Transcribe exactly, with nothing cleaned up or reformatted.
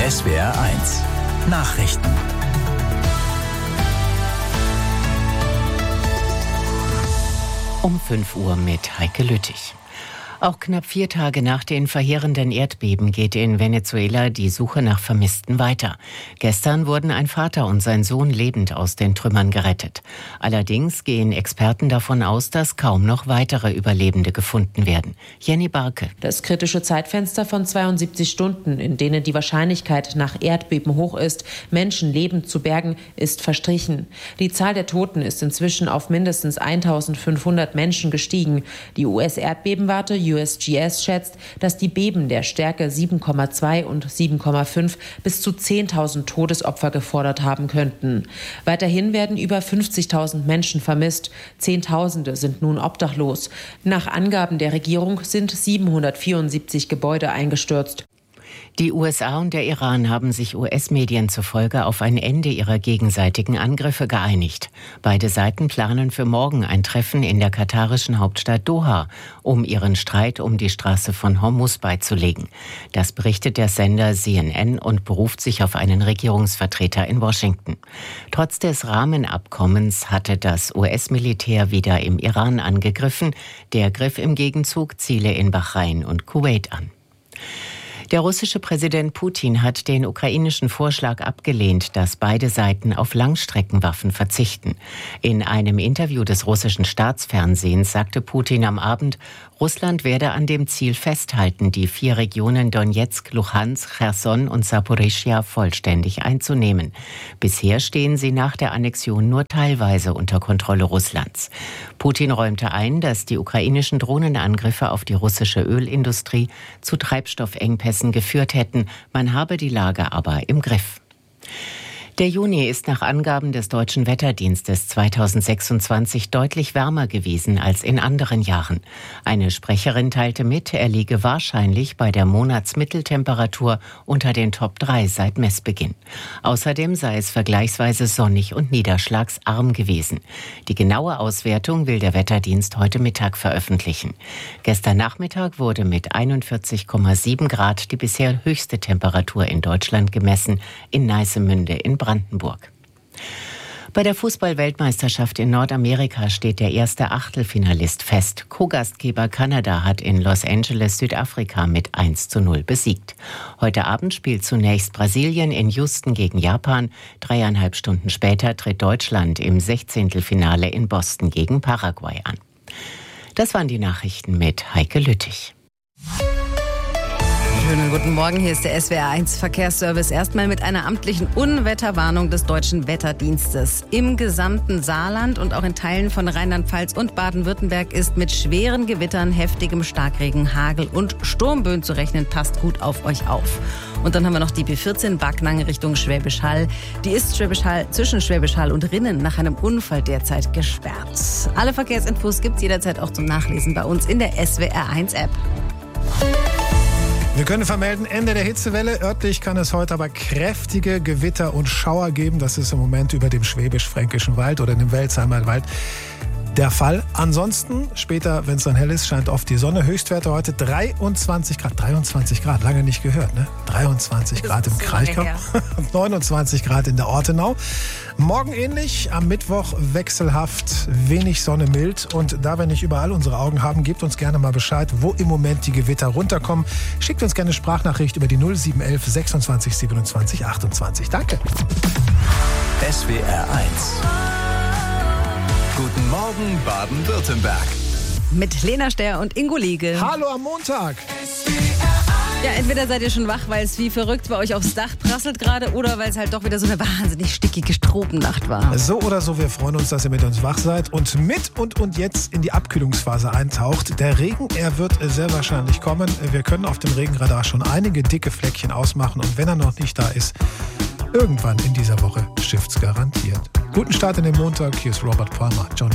S W R eins Nachrichten. Um fünf Uhr mit Heike Lüttich. Auch knapp vier Tage nach den verheerenden Erdbeben geht in Venezuela die Suche nach Vermissten weiter. Gestern wurden ein Vater und sein Sohn lebend aus den Trümmern gerettet. Allerdings gehen Experten davon aus, dass kaum noch weitere Überlebende gefunden werden. Jenny Barke. Das kritische Zeitfenster von zweiundsiebzig Stunden, in denen die Wahrscheinlichkeit nach Erdbeben hoch ist, Menschen lebend zu bergen, ist verstrichen. Die Zahl der Toten ist inzwischen auf mindestens eintausendfünfhundert Menschen gestiegen. Die U S-Erdbebenwarte U S G S schätzt, dass die Beben der Stärke sieben Komma zwei und sieben Komma fünf bis zu zehntausend Todesopfer gefordert haben könnten. Weiterhin werden über fünfzigtausend Menschen vermisst. Zehntausende sind nun obdachlos. Nach Angaben der Regierung sind siebenhundertvierundsiebzig Gebäude eingestürzt. Die U S A und der Iran haben sich U S-Medien zufolge auf ein Ende ihrer gegenseitigen Angriffe geeinigt. Beide Seiten planen für morgen ein Treffen in der katarischen Hauptstadt Doha, um ihren Streit um die Straße von Hormuz beizulegen. Das berichtet der Sender C N N und beruft sich auf einen Regierungsvertreter in Washington. Trotz des Rahmenabkommens hatte das U S-Militär wieder im Iran angegriffen. Der griff im Gegenzug Ziele in Bahrain und Kuwait an. Der russische Präsident Putin hat den ukrainischen Vorschlag abgelehnt, dass beide Seiten auf Langstreckenwaffen verzichten. In einem Interview des russischen Staatsfernsehens sagte Putin am Abend, Russland werde an dem Ziel festhalten, die vier Regionen Donetsk, Luhansk, Cherson und Saporischschja vollständig einzunehmen. Bisher stehen sie nach der Annexion nur teilweise unter Kontrolle Russlands. Putin räumte ein, dass die ukrainischen Drohnenangriffe auf die russische Ölindustrie zu Treibstoffengpässen geführt hätten. Man habe die Lage aber im Griff. Der Juni ist nach Angaben des Deutschen Wetterdienstes zweitausendsechsundzwanzig deutlich wärmer gewesen als in anderen Jahren. Eine Sprecherin teilte mit, er liege wahrscheinlich bei der Monatsmitteltemperatur unter den Top drei seit Messbeginn. Außerdem sei es vergleichsweise sonnig und niederschlagsarm gewesen. Die genaue Auswertung will der Wetterdienst heute Mittag veröffentlichen. Gestern Nachmittag wurde mit einundvierzig Komma sieben Grad die bisher höchste Temperatur in Deutschland gemessen, in Neissemünde in Brandenburg. Bei der Fußball-Weltmeisterschaft in Nordamerika steht der erste Achtelfinalist fest. Co-Gastgeber Kanada hat in Los Angeles Südafrika mit eins zu null besiegt. Heute Abend spielt zunächst Brasilien in Houston gegen Japan. Dreieinhalb Stunden später tritt Deutschland im Sechzehntelfinale in Boston gegen Paraguay an. Das waren die Nachrichten mit Heike Lüttich. Schönen guten Morgen, hier ist der S W R eins Verkehrsservice. Erstmal mit einer amtlichen Unwetterwarnung des Deutschen Wetterdienstes. Im gesamten Saarland und auch in Teilen von Rheinland-Pfalz und Baden-Württemberg ist mit schweren Gewittern, heftigem Starkregen, Hagel und Sturmböen zu rechnen. Passt gut auf euch auf. Und dann haben wir noch die B vierzehn Backnang Richtung Schwäbisch Hall. Die ist Schwäbisch Hall, zwischen Schwäbisch Hall und Rinnen nach einem Unfall derzeit gesperrt. Alle Verkehrsinfos gibt's jederzeit auch zum Nachlesen bei uns in der S W R eins App. Wir können vermelden, Ende der Hitzewelle. Örtlich kann es heute aber kräftige Gewitter und Schauer geben. Das ist im Moment über dem Schwäbisch-Fränkischen Wald oder dem Welsheimer Wald der Fall. Ansonsten, später, wenn es dann hell ist, scheint oft die Sonne. Höchstwerte heute dreiundzwanzig Grad. dreiundzwanzig Grad, lange nicht gehört, ne? dreiundzwanzig Grad im Kraichgau und neunundzwanzig Grad in der Ortenau. Morgen ähnlich, am Mittwoch wechselhaft, wenig Sonne, mild. Und da wir nicht überall unsere Augen haben, gebt uns gerne mal Bescheid, wo im Moment die Gewitter runterkommen. Schickt uns gerne eine Sprachnachricht über die null sieben elf sechsundzwanzig siebenundzwanzig achtundzwanzig. Danke. S W R eins. Guten Morgen, Baden-Württemberg. Mit Lena Ster und Ingo Liege. Hallo am Montag. Ja, entweder seid ihr schon wach, weil es wie verrückt bei euch aufs Dach prasselt gerade, oder weil es halt doch wieder so eine wahnsinnig stickige Tropennacht war. So oder so, wir freuen uns, dass ihr mit uns wach seid und mit und und jetzt in die Abkühlungsphase eintaucht. Der Regen, er wird sehr wahrscheinlich kommen. Wir können auf dem Regenradar schon einige dicke Fleckchen ausmachen und wenn er noch nicht da ist, irgendwann in dieser Woche schifft's garantiert. Guten Start in den Montag, hier ist Robert Palmer. Johnny